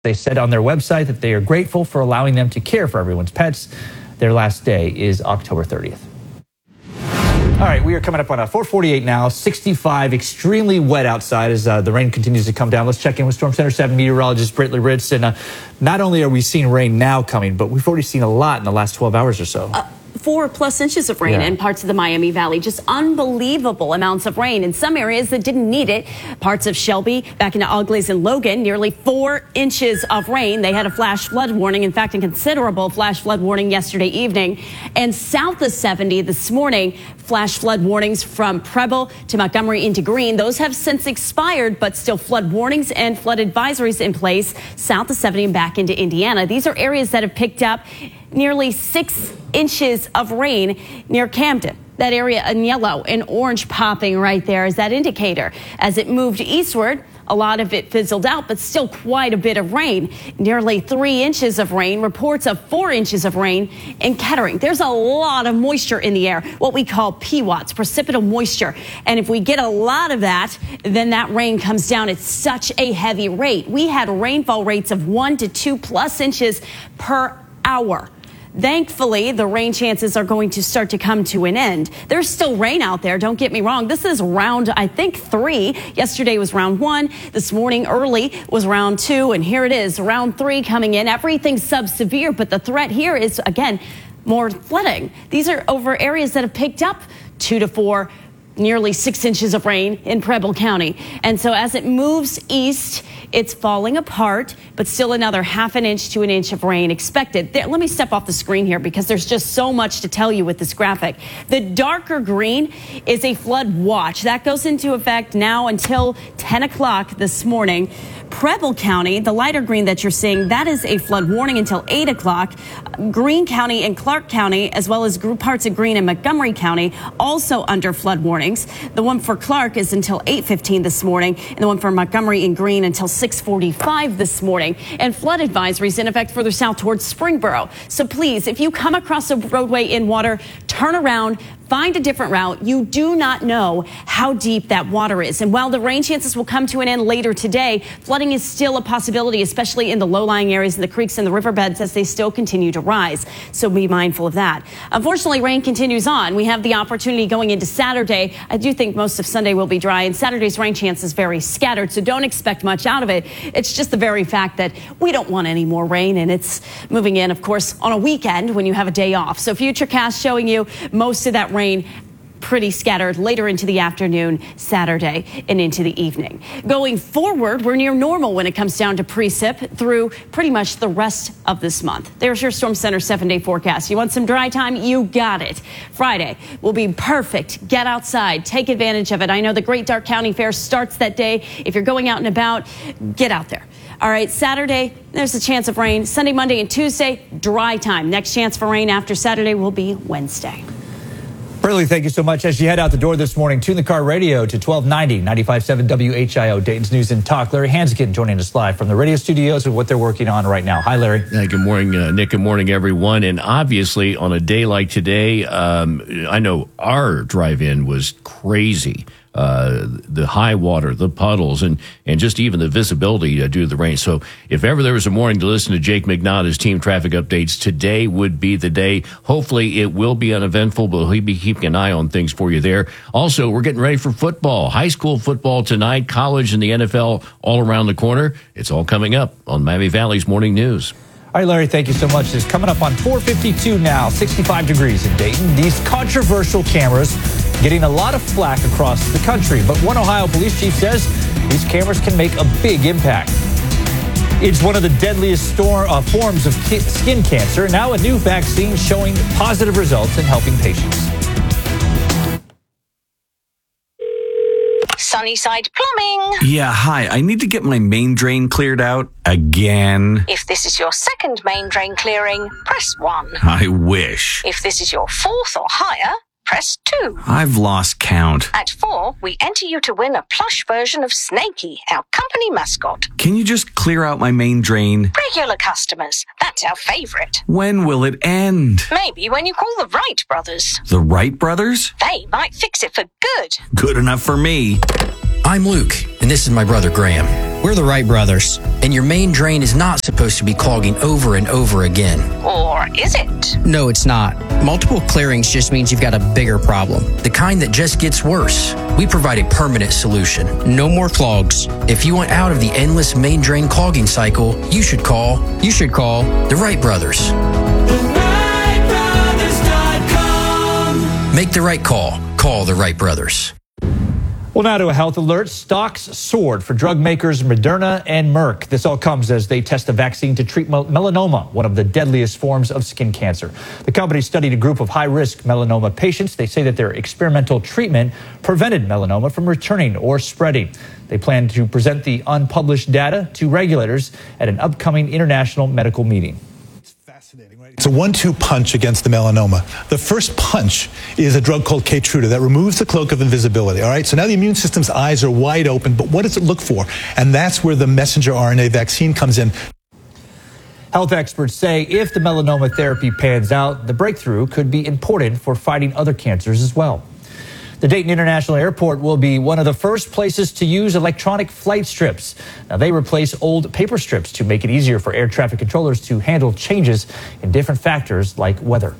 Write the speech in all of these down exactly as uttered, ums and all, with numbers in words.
They said on their website that they are grateful for allowing them to care for everyone's pets. Their last day is October thirtieth. All right, we are coming up on a four forty-eight now, sixty-five, extremely wet outside as uh, the rain continues to come down. Let's check in with Storm Center seven meteorologist Brittany Ritz. And uh, not only are we seeing rain now coming, but we've already seen a lot in the last twelve hours or so. Uh Four plus inches of rain yeah. in parts of the Miami Valley. Just unbelievable amounts of rain in some areas that didn't need it. Parts of Shelby, back into Auglaize and Logan, nearly four inches of rain. They had a flash flood warning. In fact, a considerable flash flood warning yesterday evening. And south of seventy this morning, flash flood warnings from Preble to Montgomery into Greene. Those have since expired, but still flood warnings and flood advisories in place south of seventy and back into Indiana. These are areas that have picked up nearly six inches of rain near Camden. That area in yellow and orange popping right there is that indicator. As it moved eastward, a lot of it fizzled out, but still quite a bit of rain. Nearly three inches of rain, reports of four inches of rain in Kettering. There's a lot of moisture in the air, what we call P WATS, precipitable moisture. And if we get a lot of that, then that rain comes down at such a heavy rate. We had rainfall rates of one to two plus inches per hour. Thankfully, the rain chances are going to start to come to an end. There's still rain out there. Don't get me wrong. This is round, I think, three. Yesterday was round one. This morning early was round two. And here it is, round three coming in. Everything's sub-severe, but the threat here is, again, more flooding. These are over areas that have picked up two to four nearly six inches of rain in Preble County. And so as it moves east, it's falling apart, but still another half an inch to an inch of rain expected. There, let me step off the screen here because there's just so much to tell you with this graphic. The darker green is a flood watch. That goes into effect now until ten o'clock this morning. Preble County, the lighter green that you're seeing, that is a flood warning until eight o'clock. Greene County and Clark County, as well as parts of Greene and Montgomery County, also under flood warnings. The one for Clark is until eight fifteen this morning, and the one for Montgomery and Greene until six forty-five this morning. And flood advisories in effect further south towards Springboro. So please, if you come across a roadway in water, turn around, find a different route. You do not know how deep that water is. And while the rain chances will come to an end later today, flooding is still a possibility, especially in the low-lying areas and the creeks and the riverbeds as they still continue to rise. So be mindful of that. Unfortunately, rain continues on. We have the opportunity going into Saturday. I do think most of Sunday will be dry, and Saturday's rain chance is very scattered, so don't expect much out of it. It's just the very fact that we don't want any more rain, and it's moving in, of course, on a weekend when you have a day off. So Futurecast showing you most of that rain Rain pretty scattered later into the afternoon, Saturday, and into the evening. Going forward, we're near normal when it comes down to precip through pretty much the rest of this month. There's your Storm Center seven-day forecast. You want some dry time? You got it. Friday will be perfect. Get outside. Take advantage of it. I know the Great Dark County Fair starts that day. If you're going out and about, get out there. All right, Saturday, there's a chance of rain. Sunday, Monday, and Tuesday, dry time. Next chance for rain after Saturday will be Wednesday. Brittany, thank you so much. As you head out the door this morning, tune the car radio to twelve ninety, ninety-five point seven W H I O, Dayton's News and Talk. Larry Hansikin joining us live from the radio studios with what they're working on right now. Hi, Larry. Yeah, good morning, uh, Nick. Good morning, everyone. And obviously, on a day like today, um, I know our drive-in was crazy. Uh, the high water, the puddles, and, and just even the visibility uh, due to the rain. So if ever there was a morning to listen to Jake McNaughton's team traffic updates, today would be the day. Hopefully it will be uneventful, but he'll be keeping an eye on things for you there. Also, we're getting ready for football, high school football tonight, college and the N F L all around the corner. It's all coming up on Miami Valley's Morning News. All right, Larry, thank you so much. It's coming up on four fifty-two now, sixty-five degrees in Dayton. These controversial cameras getting a lot of flack across the country, but one Ohio police chief says these cameras can make a big impact. It's one of the deadliest storm, uh, forms of ki- skin cancer. Now a new vaccine showing positive results in helping patients. Sunnyside Plumbing. Yeah, hi. I need to get my main drain cleared out again. If this is your second main drain clearing, press one. I wish. If this is your fourth or higher, press two. I've lost count. At four, we enter you to win a plush version of Snakey, our company mascot. Can you just clear out my main drain? Regular customers, that's our favorite. When will it end? Maybe when you call the Wright brothers. The Wright brothers? They might fix it for good. Good enough for me. I'm Luke, and this is my brother Graham. We're the Wright brothers, and your main drain is not supposed to be clogging over and over again. Or is it? No, it's not. Multiple clearings just means you've got a bigger problem, the kind that just gets worse. We provide a permanent solution. No more clogs. If you want out of the endless main drain clogging cycle, you should call, you should call the Wright brothers. the wright brothers dot com. Make the right call. Call the Wright brothers. Well, now to a health alert. Stocks soared for drug makers Moderna and Merck. This all comes as they test a vaccine to treat melanoma, one of the deadliest forms of skin cancer. The company studied a group of high-risk melanoma patients. They say that their experimental treatment prevented melanoma from returning or spreading. They plan to present the unpublished data to regulators at an upcoming international medical meeting. It's a one two punch against the melanoma. The first punch is a drug called Keytruda that removes the cloak of invisibility. All right, so now the immune system's eyes are wide open, but what does it look for? And that's where the messenger R N A vaccine comes in. Health experts say if the melanoma therapy pans out, the breakthrough could be important for fighting other cancers as well. The Dayton International Airport will be one of the first places to use electronic flight strips. Now, they replace old paper strips to make it easier for air traffic controllers to handle changes in different factors like weather.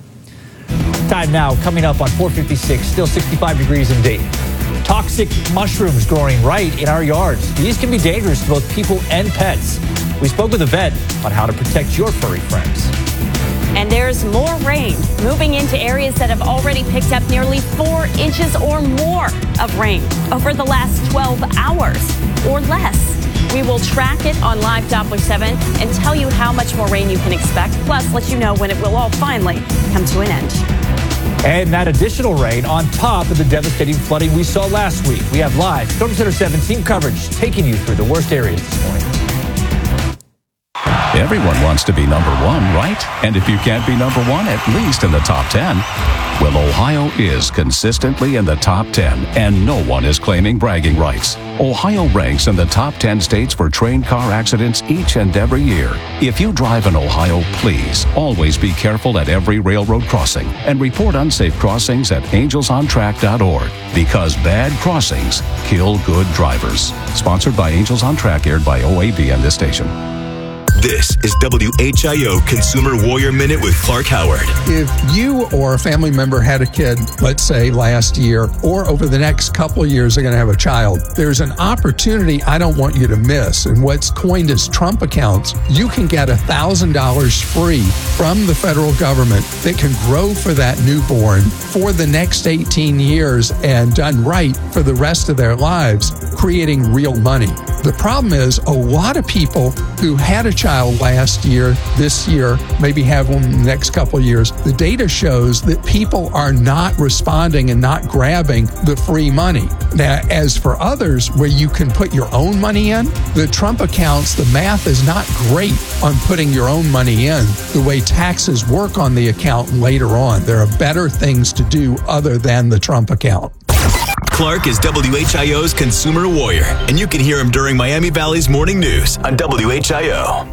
Time now coming up on four fifty-six, still sixty-five degrees in Dayton. Toxic mushrooms growing right in our yards. These can be dangerous to both people and pets. We spoke with a vet on how to protect your furry friends. And there's more rain moving into areas that have already picked up nearly four inches or more of rain over the last twelve hours or less. We will track it on Live Doppler seven and tell you how much more rain you can expect, plus let you know when it will all finally come to an end. And that additional rain on top of the devastating flooding we saw last week. We have live Storm Center seven team coverage taking you through the worst areas this morning. Everyone wants to be number one, right? And if you can't be number one, at least in the top ten. Well, Ohio is consistently in the top ten, and no one is claiming bragging rights. Ohio ranks in the top ten states for train car accidents each and every year. If you drive in Ohio, please always be careful at every railroad crossing and report unsafe crossings at angels on track dot org, because bad crossings kill good drivers. Sponsored by Angels on Track, aired by O A B and this station. This is W H I O Consumer Warrior Minute with Clark Howard. If you or a family member had a kid, let's say last year, or over the next couple of years are going to have a child, there's an opportunity I don't want you to miss. And what's coined as Trump accounts, you can get one thousand dollars free from the federal government that can grow for that newborn for the next eighteen years and done right for the rest of their lives, creating real money. The problem is a lot of people who had a child last year, this year, maybe have one in the next couple of years, the data shows that people are not responding and not grabbing the free money. Now, as for others where you can put your own money in, the Trump accounts, the math is not great on putting your own money in. The way taxes work on the account later on, there are better things to do other than the Trump account. Clark is W H I O's Consumer Warrior, and you can hear him during Miami Valley's Morning News on W H I O.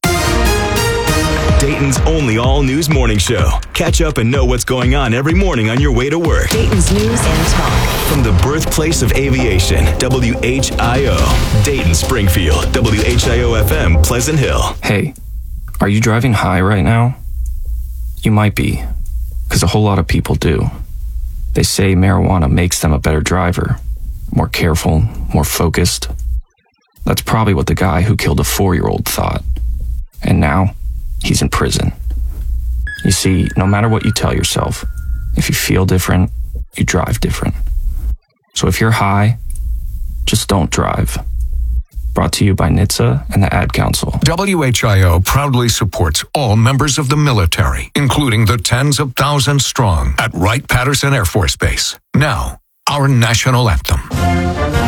Dayton's only all-news morning show. Catch up and know what's going on every morning on your way to work. Dayton's News and Talk. From the birthplace of aviation, W H I O. Dayton, Springfield, W H I O F M, Pleasant Hill. Hey, are you driving high right now? You might be, because a whole lot of people do. They say marijuana makes them a better driver, more careful, more focused. That's probably what the guy who killed a four-year-old thought. And now, he's in prison. You see, no matter what you tell yourself, if you feel different, you drive different. So if you're high, just don't drive. Brought to you by N H T S A and the Ad Council. W H I O proudly supports all members of the military, including the tens of thousands strong at Wright-Patterson Air Force Base. Now, our national anthem.